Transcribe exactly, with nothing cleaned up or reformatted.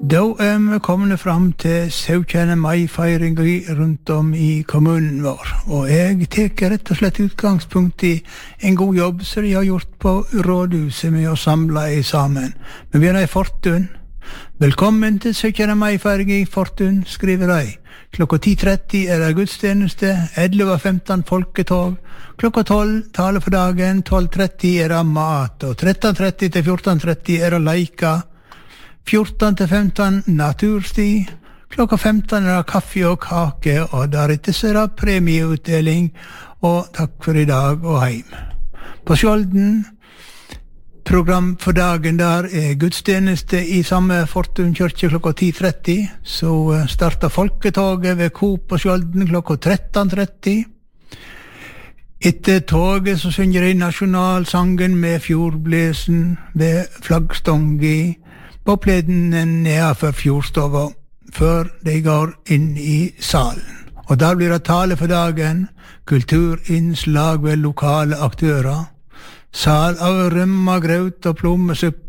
Da er vi kommet frem til syvogtjuende mai-feiringen rundt om i kommunen vår, og jeg teker rett og slett utgangspunkt i en god jobb som de har gjort på rådhuset med å samle i sammen. Vi begynner i Fortun. Velkommen til syvogtjuende mai-feiring i Fortun, skriver de. Klokka ti tretti er det gudstjeneste, elleve femten folketog, klokka tolv tale for dagen, tolv tretti er det mat, og tretten tretti til fjorten tretti er det leika, fjorten til femten natursti, klokka femten er det kaffe og kake, og deretter så er det premieutdeling, og takk for i dag og heim. På Skjolden, program for dagen der er gudstjeneste i samme Fortun kyrkje klokka ti tretti, så starter folketoget ved Coop på Skjolden klokka tretten tretti. Etter toget så synger de nasjonalsangen med fjordblesen ved flaggstångi på pleden nedenfor fjordstova, før de går inn i salen. Og der blir det tale for dagen, kulturinnslag ved lokale aktører, sal av rømma, graut og plommesuppe,